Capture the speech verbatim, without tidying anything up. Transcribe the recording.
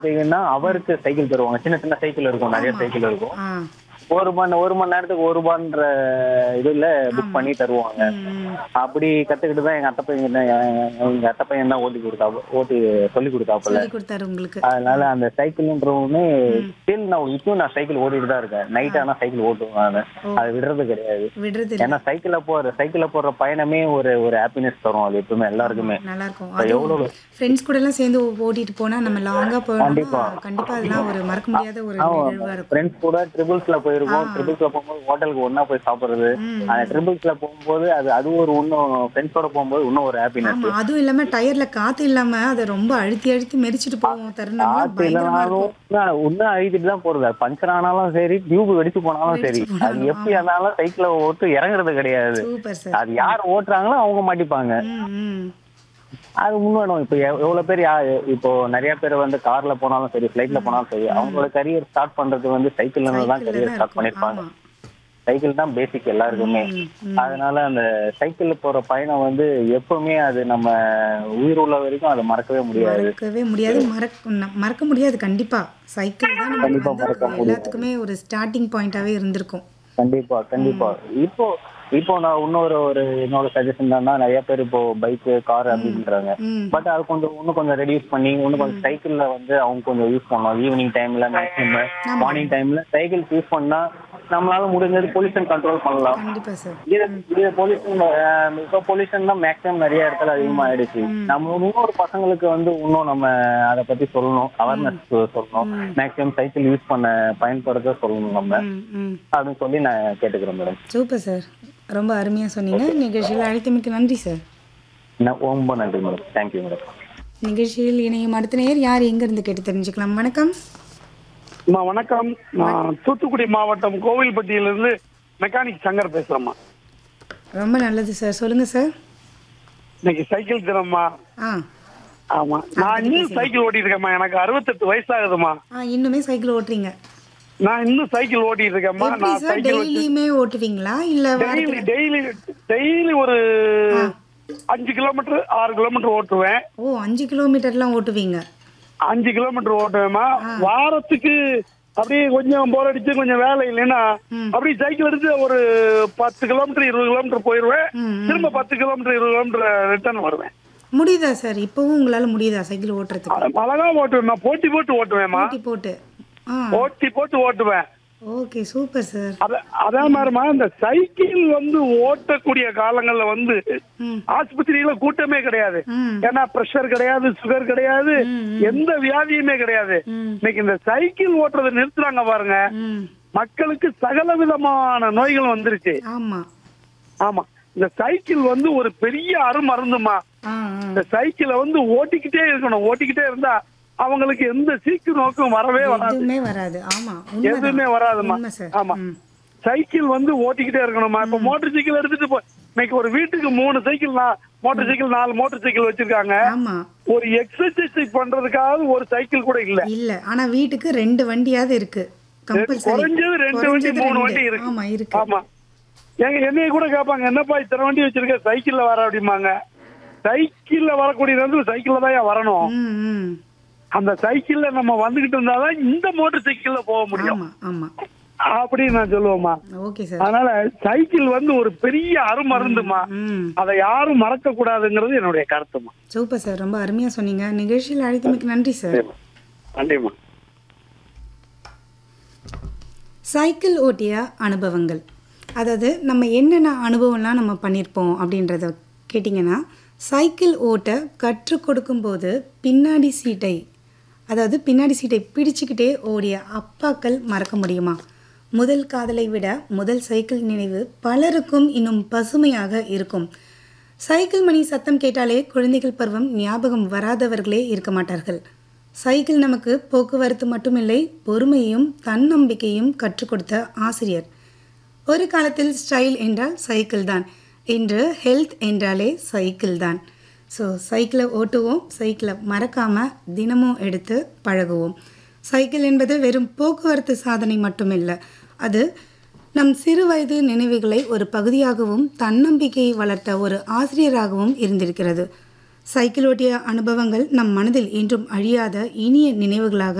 பார்த்தீங்கன்னா, அவருக்கு சைக்கிள் தருவாங்க. சின்ன சின்ன சைக்கிள் இருக்கும். நெறைய ஆமா. சைக்கிள் இருக்கும். ஆ. ஒரு மணி ஒரு மணி நேரத்துக்கு ரூ. ஒன்று இதுல புக் ஆமா. பண்ணி தருவாங்க. ம், ம். அப்படி கத்துக்கிட்டு தான் எங்க அத்தை பையன் தான் எங்க அத்தை பையன் தான் ஓட்டி குடுத்தாப்பு ஓட்டி சொல்லிக் குடுத்தாப்புல. சொல்லிக் குடுத்தாரு உங்களுக்கு. அதனால அந்த சைக்கிள்ன்றவுமே ம். ஸ்டில் நான் இப்பவும் நான் சைக்கிள் ஓட்டிட்டு தான் இருக்கேன். நைட் ஆ. ஆனா சைக்கிள் ஓட்டுவேன் நானு. ஓ! அத விடுறது கிடையாது. விடுறது இல்ல. ஏன்னா சைக்கிள்ல போற சைக்கிள்ல போற பயணமே ஒரு ஒரு ஹாப்பினஸ் தரும். அது எப்பவுமே ஆமா. எல்லாருக்குமே. நல்லாருக்கும். இப்ப அதுவும் எவ்வளவு ஃப்ரெண்ட்ஸ் கூடலாம் சேர்ந்து ஓ ஓட்டிட்டு போனா, நம்ம லாங்கா போனோம்னா, கண்டிப்பா. கண்டிப்பா அதெல்லாம் ஒரு மறக்க முடியாத ஒரு ஆமா. நிகழ்வா இருக்கும். ஃப்ரெண்ட்ஸ் கூட ட்ரிபிள்ஸ்ல ஆ. போயிருக்கோம். ட்ரிபிள்ஸ்ல போகும்போது ஹோட்டலுக்கு ஒண்ணா போய் சாப்பிடுறது. ம், அந்த ம். ட்ரிபிள்ஸ்ல போகும்போது அது அது ஒரு இன்னும் ஃப்ரெண்ட்ஸோட போகும்போது இன்னும் ஒரு ஹாப்பினஸ். ஆமா. அதுவும் இல்லாம டயர்ல காத்து இல்லாம அத ரொம்ப அழுத்தி அழுத்தி மிதிச்சுட்டு போவோம் தருணம்லாம் காத்து பயங்கரமா இல்லனாலும் இருக்கும். இன்னும் அழுத்திட்டு தான் போறது. அது பஞ்சர் ஆனாலும் சரி, டியூப் வெடிச்சு போனாலும் சரி. வெடிச்சு அது போனாலும். எப்படி ஆமா. ஆனாலும் சைக்கிள ஓட்டு இறங்குறது கிடையாது. Super sir. அது யார் ஓட்டுறாங்களோ அவங்க மாட்டிப்பாங்க. ம், ம். அது முன்னேறும். இப்ப எவ் எவ்வளவு பேர் யா இப்போ நெறைய பேர் வந்து கார்ல போனாலும் சரி, ஃபிளைட்ல ம், போனாலும் சரி, ம். அவங்களோட கரியர் ஸ்டார்ட் பண்றது வந்து சைக்கிள்ல இருந்து தான் சைக்கிள்ல கரியர் தான் ஸ்டார்ட் இருக்கும். பண்ணிருப்பாங்க. ஆமா. சைக்கிள் தான் பேசிக் எல்லாருக்குமே. ம், ம். அதனால அந்த சைக்கிள்ல போற பயணம் வந்து எப்பவுமே அது நம்ம உயிர் உள்ள வரைக்கும் அதை மறக்கவே முடியாது. மறக்கவே முடியாது. மறக் ந மறக்க முடியாது கண்டிப்பா. சைக்கிள் தான் நமக்கு கண்டிப்பா வந்து மறக்க முடியாது. எல்லாத்துக்குமே ஒரு ஸ்டார்ட்டிங் பாயிண்டாவே இருந்திருக்கும். கண்டிப்பா, கண்டிப்பா. ம், இப்போ இப்போ நான் இன்னொரு ஒரு என்னோட சஜஷன் என்னன்னா, நெறைய பேர் இப்போ பைக், கார் ம், அப்படின்றாங்க. ம், பட் அது கொஞ்சம் இன்னும் கொஞ்சம் ரெடியூஸ் பண்ணி, இன்னும் கொஞ்சம் ம். சைக்கிள்ல வந்து அவங்க கொஞ்சம் யூஸ் பண்ணலாம். ஈவினிங் டைம்ல மேக்ஸிமம் ஆமா. மார்னிங் டைம்ல சைக்கிள் யூஸ் பண்ணா நம்மளால முடிஞ்சது பொல்யூஷன் கண்ட்ரோல் பண்ணலாம். கண்டிப்பா சார். இது ம், இது பொல்யூஷன் இப்போ பொல்யூஷன் தான் மேக்ஸிமம் நிறைய இடத்துல அதிகமா ம், ஆயிடுச்சு. ம், நம்ம இன்னொரு பசங்களுக்கு வந்து இன்னும் நம்ம அதை பத்தி சொல்லணும், ம், அவேர்னஸ் சொல்லணும். ம், மேக்ஸிமம் சைக்கிள் யூஸ் பண்ண பயன்படுத்த சொல்லணும் நம்ம ம், ம். அப்படின்னு சொல்லி நான் கேட்டுக்கிறேன் மேடம். Super sir. ரொம்ப அருமையா சொன்னீங்க. ஓகே. நிகழ்ச்சியில் அழைத்தமைக்கு நன்றி சார். ரொம்ப நன்றி மேடம். Thank you madam. நிகழ்ச்சியில் இணையும் அடுத்த நேயர் யார் எங்கிருந்து கேட்டு தெரிஞ்சுக்கலாம். வணக்கம். அம்மா வணக்கம். நான் தூத்துக்குடி மாவட்டம் கோவில்பட்டியிலிருந்து மெக்கானிக் சங்கர் பேசுறேம்மா. ரொம்ப நல்லது சார். சொல்லுங்க சார். இன்னைக்கு சைக்கிள் தினம்மா. ஆ. ஆமா, அதை நான் பத்தி இன்னும் பேசலாம். சைக்கிள் ஓட்டிட்டு இருக்கேம்மா. எனக்கு அறுபத்தெட்டு வயசாகுதுமா. ஆ இன்னுமே சைக்கிள் ஓட்டுறீங்க. நான் இன்னும் சைக்கிள் ஓட்டிட்டு இருக்கேம்மா. எப்படி நான் சார் சைக்கிள் வச்சு டெய்லியுமே ஓட்டுவீங்களா இல்ல டெய்லி வாரத்துல? டெய்லி டெய்லி ஒரு ஆ. அஞ்சு கிலோமீட்டர் ஆறு கிலோமீட்டர் ஓட்டுவேன். ஓ அஞ்சு கிலோமீட்டர்லாம் ஓட்டுவீங்க. அஞ்சு கிலோமீட்டர் ஓட்டுவேம்மா. ஆ. வாரத்துக்கு அப்படியே கொஞ்சம் போர் அடிச்சு கொஞ்சம் வேலை இல்லைன்னா ம். அப்படியே சைக்கிள் எடுத்து ஒரு பத்து கிலோமீட்டர் இருபது கிலோமீட்டர் போயிடுவேன். ம், ம். திரும்ப பத்து கிலோமீட்டர் இருபது கிலோமீட்டர் ரிட்டர்ன் வருவேன். முடியுதா சார்? இப்பவும் உங்களால முடியுதா சைக்கிள் ஓட்டுறதுக்கு? அழகா ஓட்டுவேன். போட்டி போட்டு ஓட்டுவேன்மா. போட்டி போட்டு. ஆ. போட்டி போட்டு ஓட்டுவேன். Okay super sir. அத அதே மாதிரிமா இந்த சைக்கிள் வந்து ஓட்டக்கூடிய காலங்கள்ல வந்து ம். ஆஸ்பத்திரியில கூட்டமே கிடையாது. ம். ஏன்னா பிரஷர் கிடையாது, சுகர் கிடையாது, ம், ம். எந்த வியாதியுமே கிடையாது. ம். இன்னைக்கு இந்த சைக்கிள் ஓட்டுறதை நிறுத்துறாங்க பாருங்க, ம். மக்களுக்கு சகல விதமான நோய்கள் வந்துருச்சு. ஆமா. ஆமா, இந்த சைக்கிள் வந்து ஒரு பெரிய அருமருந்துமா. ஆ, ஆ. இந்த சைக்கிளை வந்து ஓட்டிக்கிட்டே இருக்கணும். ஓட்டிக்கிட்டே இருந்தா அவங்களுக்கு எந்த சீக்கு நோக்கும் வரவே வராது. எதுவுமே வராது. ஆமா. எதுவுமே உண்மைதான். வராதுமா. உண்மை சார். ஆமா, ம். சைக்கிள் வந்து ஓட்டிக்கிட்டே இருக்கணுமா. இப்ப மோட்டார் சைக்கிள் எடுத்துட்டு போ, இன்னைக்கு ஒரு வீட்டுக்கு மூணு சைக்கிள், மோட்டார் சைக்கிள் நாலு மோட்டார் சைக்கிள் வச்சிருக்காங்க. ஆமா. ஒரு எக்ஸசைஸ் பண்றதுக்காக ஒரு சைக்கிள் கூட இல்ல. இல்ல. ஆனா வீட்டுக்கு ரெண்டு வண்டியாவது இருக்கு. கம்பல்சரி. குறைஞ்சது ரெண்டு வண்டி மூணு வண்டி இருக்கு. ஆமா இருக்கு. ஆமா, எங்க என்னைய கூட கேட்பாங்க, என்னப்பா இத்தனை வண்டி வச்சிருக்க, சைக்கிள்ல வர அப்படிம்பாங்க. சைக்கிள்ல வரக்கூடியது வந்து சைக்கிள்ல தான் வரணும். ம், ம். அந்த சைக்கிள்ல நம்ம வந்துகிட்டு இருந்தாதான் இந்த மோட்டார் சைக்கிள்ல போக முடியும் ஆமா, ஆமா. அப்படின்னு நான் சொல்லுவேம்மா. Okay sir. அதனால சைக்கிள் வந்து ஒரு பெரிய அருமருந்துமா. ம். அதை யாரும் மறக்க கூடாதுங்கிறது என்னுடைய கருத்துமா. Super sir. ரொம்ப அருமையா சொன்னீங்க. நிகழ்ச்சியில் அழைத்தமைக்கு நன்றி சார். நன்றிம்மா. சைக்கிள் ஓட்டிய அனுபவங்கள். அதாவது நம்ம என்னென்ன அனுபவம்லாம் நம்ம பண்ணியிருப்போம் அப்படின்றத கேட்டிங்கன்னா, சைக்கிள் ஓட்ட கற்றுக் கொடுக்கும்போது பின்னாடி சீட்டை அதாவது பின்னாடி சீட்டை பிடிச்சுக்கிட்டே ஓடிய அப்பாக்கள் மறக்க முடியுமா? முதல் காதலை விட முதல் சைக்கிள் நினைவு பலருக்கும் இன்னும் பசுமையாக இருக்கும். சைக்கிள் மணி சத்தம் கேட்டாலே குழந்தைகள் பருவம் ஞாபகம் வராதவர்களே இருக்க மாட்டார்கள். சைக்கிள் நமக்கு போக்குவரத்து மட்டுமில்லை, பொறுமையும் தன்னம்பிக்கையும் கற்றுக் கொடுத்த ஆசிரியர். ஒரு காலத்தில் ஸ்டைல் என்றால் சைக்கிள் தான். இன்று ஹெல்த் என்றாலே சைக்கிள் தான். ஸோ சைக்கிளை ஓட்டுவோம், சைக்கிளை மறக்காமல் தினமும் எடுத்து பழகுவோம். சைக்கிள் என்பது வெறும் போக்குவரத்து சாதனை மட்டுமில்லை, அது நம் சிறு வயது நினைவுகளை ஒரு பகுதியாகவும் தன்னம்பிக்கையை வளர்த்த ஒரு ஆசிரியராகவும் இருந்திருக்கிறது. சைக்கிள் ஓட்டிய அனுபவங்கள் நம் மனதில் என்றும் அழியாத இனிய நினைவுகளாக